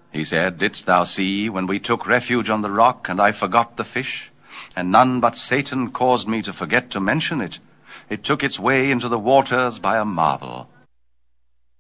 He said, "Didst thou see when we took refuge on the rock, and I forgot the fish? And none but Satan caused me to forget to mention it. It took its way into the waters by a marvel.